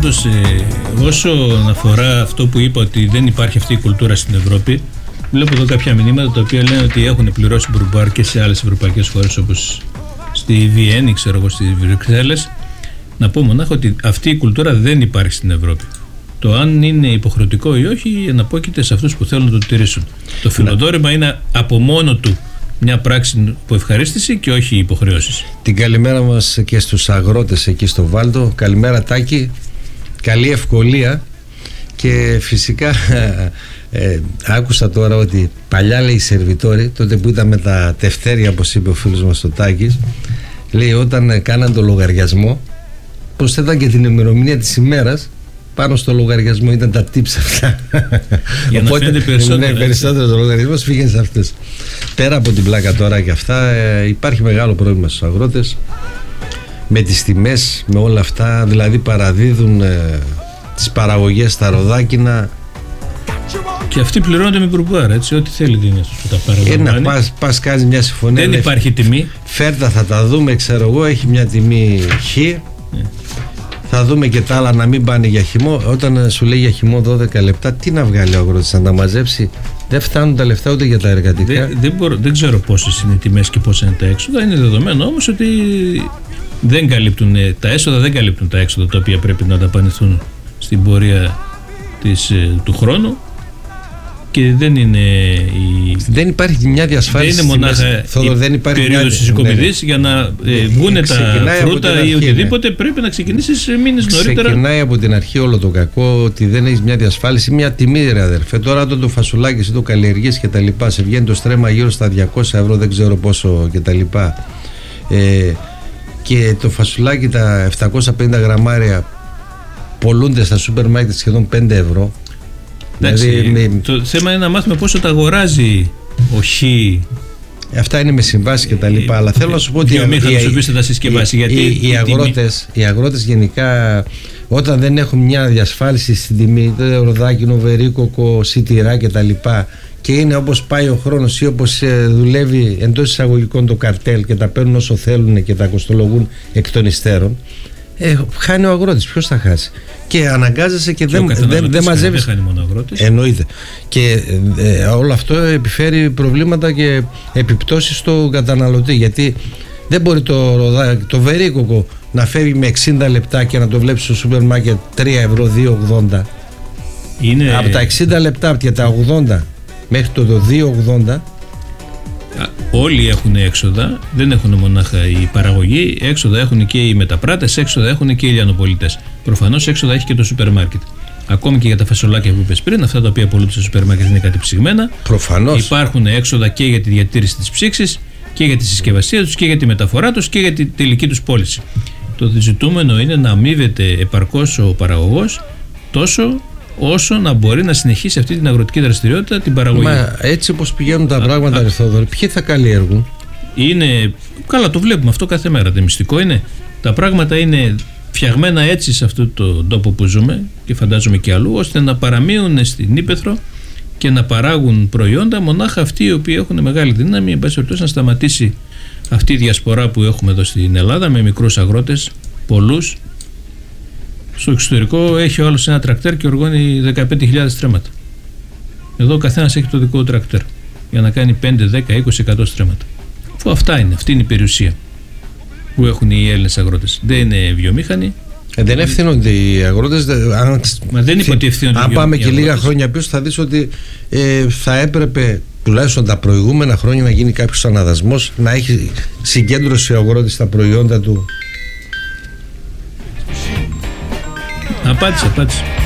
Πάντως, όσον αφορά αυτό που είπα ότι δεν υπάρχει αυτή η κουλτούρα στην Ευρώπη, βλέπω εδώ κάποια μηνύματα τα οποία λένε ότι έχουν πληρώσει μπουρμπάρ και σε άλλες ευρωπαϊκές χώρες όπως στη Βιέννη, ξέρω εγώ, στις Βρυξέλλες. Να πω μονάχα ότι αυτή η κουλτούρα δεν υπάρχει στην Ευρώπη. Το αν είναι υποχρεωτικό ή όχι εναπόκειται σε αυτούς που θέλουν να το τηρήσουν. Το φιλοδόρημα είναι από μόνο του μια πράξη που ευχαρίστηση και όχι υποχρεώσεις. Την καλημέρα μας και στους αγρότες εκεί στο Βάλτο. Καλημέρα Τάκη, καλή ευκολία. Και φυσικά άκουσα τώρα ότι παλιά, λέει, οι σερβιτόροι, τότε που ήταν με τα τευτέρια, όπως είπε ο φίλος μας ο Τάκης, λέει, όταν κάναν το λογαριασμό προσθέταν και την ημερομηνία της ημέρας πάνω στο λογαριασμό, ήταν τα tips αυτά. Για να φαίνεται περισσότερο. Ναι, περισσότερος ο λογαριασμός πήγαινε σε αυτές. Πέρα από την πλάκα τώρα και αυτά, υπάρχει μεγάλο πρόβλημα στους αγρότες με τις τιμές, με όλα αυτά. Δηλαδή παραδίδουν τις παραγωγές στα ροδάκινα. Και αυτοί πληρώνονται με μπουρμπάρ, έτσι, ό,τι θέλει δίνει αυτό τα παραγωγή. Να πας κάνεις μια συμφωνία. Δεν υπάρχει τιμή. Φέρτα, θα τα δούμε, ξέρω εγώ, έχει μια τιμή χ. Θα δούμε και τα άλλα να μην πάνε για χυμό. Όταν σου λέει για χυμό 12 λεπτά, τι να βγάλει ο αγρότης, να τα μαζέψει? Δεν φτάνουν τα λεφτά ούτε για τα εργατικά. Δεν ξέρω πόσες είναι οι τιμές και πόσα είναι τα έξοδα. Είναι δεδομένο όμως ότι δεν καλύπτουν τα έσοδα, δεν καλύπτουν τα έξοδα τα οποία πρέπει να δαπανηθούν στην πορεία του χρόνου. Και δεν υπάρχει μια διασφάλιση. Δεν είναι μονάχα η περίοδος της οικομιδής για να βγουν τα φρούτα ή οτιδήποτε. Πρέπει να ξεκινήσεις μήνες νωρίτερα. Ξεκινάει από την αρχή όλο το κακό, ότι δεν έχεις μια διασφάλιση, μια τιμή, ρε αδερφέ. Τώρα το φασουλάκι εσύ το καλλιεργείς και τα λοιπά, σε βγαίνει το στρέμμα γύρω στα 200 ευρώ, δεν ξέρω πόσο και τα λοιπά. Και το φασουλάκι, τα 750 γραμμάρια πολλούνται στα σούπερ μάρκετ σχεδόν 5 ευρώ. Δηλαδή, το θέμα είναι να μάθουμε πόσο τα αγοράζει ο Χ. Αυτά είναι με συμβάσεις και τα λοιπά. Αλλά θέλω να σου πω ότι οι αγρότες γενικά, όταν δεν έχουν μια διασφάλιση στην τιμή, ροδάκινο, βερίκοκο, σιτηρά και τα λοιπά, και είναι όπως πάει ο χρόνος ή όπως δουλεύει εντός εισαγωγικών το καρτέλ και τα παίρνουν όσο θέλουν και τα κοστολογούν εκ των υστέρων, χάνει ο αγρότης. Ποιος θα χάσει? Και αναγκάζεσαι και δεν μαζεύεις. Δεν χάνει μόνο ο αγρότης. Εννοείται. Και όλο αυτό επιφέρει προβλήματα και επιπτώσεις στο καταναλωτή. Γιατί δεν μπορεί το βερίκοκο να φεύγει με 60 λεπτά και να το βλέπεις στο σούπερ μάρκετ 3 ευρώ, 2,80. Από τα 60 λεπτά και τα 80 μέχρι το 2,80. Όλοι έχουν έξοδα, δεν έχουν μονάχα η παραγωγή, έξοδα έχουν και οι μεταπράτες, έξοδα έχουν και οι λιανοπολιτές. Προφανώς έξοδα έχει και το σούπερ μάρκετ. Ακόμη και για τα φασολάκια που είπες πριν, αυτά τα οποία πωλούνται στο σούπερ μάρκετ είναι κάτι ψυγμένα. Προφανώς. Υπάρχουν έξοδα και για τη διατήρηση της ψήξης και για τη συσκευασία τους και για τη μεταφορά τους και για τη τελική τους πώληση. Το ζητούμενο είναι να αμείβεται επαρκώς ο παραγωγός τόσο όσο να μπορεί να συνεχίσει αυτή την αγροτική δραστηριότητα, την παραγωγή. Μα έτσι όπως πηγαίνουν τα πράγματα, Αριστόδωρη, ποιοι θα καλλιεργούν? Είναι, καλά, το βλέπουμε αυτό κάθε μέρα. Το μυστικό είναι, τα πράγματα είναι φτιαγμένα έτσι σε αυτόν τον τόπο που ζούμε και φαντάζομαι και αλλού, ώστε να παραμείνουν στην ύπαιθρο και να παράγουν προϊόντα μονάχα αυτοί οι οποίοι έχουν μεγάλη δύναμη, εν πάση περιπτώσει, να σταματήσει αυτή η διασπορά που έχουμε εδώ στην Ελλάδα με μικρούς αγρότες, πολλούς. Στο εξωτερικό έχει ο άλλος ένα τρακτέρ και οργώνει 15.000 στρέμματα. Εδώ ο καθένας έχει το δικό του τρακτέρ για να κάνει 5, 10, 20, 100 στρέμματα. Αφού αυτή είναι η περιουσία που έχουν οι Έλληνες αγρότες. Δεν είναι βιομήχανοι. Δεν ευθύνονται οι αγρότες. Μα δεν είπα ότι ευθύνονται. Αν πάμε και λίγα χρόνια πίσω, θα δεις ότι θα έπρεπε τουλάχιστον τα προηγούμενα χρόνια να γίνει κάποιος αναδασμός, να έχει συγκέντρωση ο αγρότης στα προϊόντα του. Απάντησε.